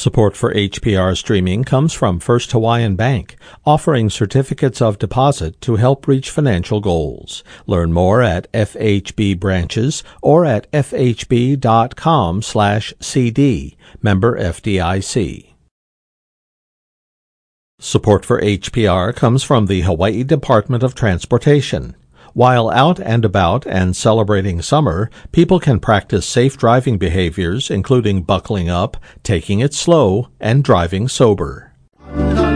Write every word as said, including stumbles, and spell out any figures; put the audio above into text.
Support for H P R streaming comes from First Hawaiian Bank, offering certificates of deposit to help reach financial goals. Learn more at F H B branches or at f h b dot com slash c d. Member F D I C. Support for H P R comes from the Hawaii Department of Transportation. While out and about and celebrating summer, people can practice safe driving behaviors, including buckling up, taking it slow, and driving sober.